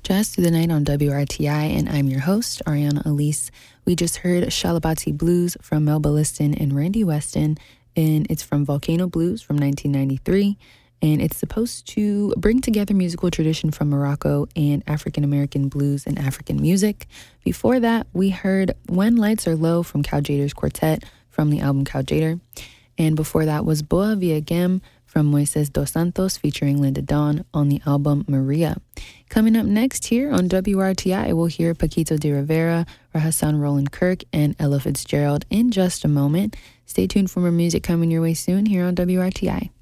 Jazz Through the Night on WRTI, and I'm your host, Ariana Elise. We just heard Shalabati Blues from Melba Liston and Randy Weston, and it's from Volcano Blues from 1993, and it's supposed to bring together musical tradition from Morocco and African-American blues and African music. Before that, we heard When Lights Are Low from Cal Jader's Quartet from the album Cal Jader, and before that was Boa Via Gem from Moises dos Santos featuring Linda Dawn on the album Maria. Coming up next here on WRTI, we'll hear Paquito de Rivera, Rahassan Roland Kirk, and Ella Fitzgerald in just a moment. Stay tuned for more music coming your way soon here on WRTI.